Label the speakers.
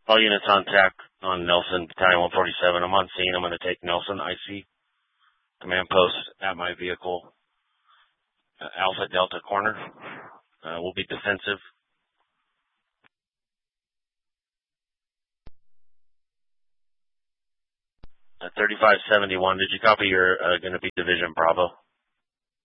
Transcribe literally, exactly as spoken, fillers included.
Speaker 1: All units on tack on Nelson, Battalion one forty-seven. I'm on scene. I'm going to take Nelson. I C. Command post at my vehicle. Uh, Alpha Delta corner. Uh, we'll be defensive. Uh, thirty-five seventy-one. Did you copy? You're uh, going to be Division Bravo.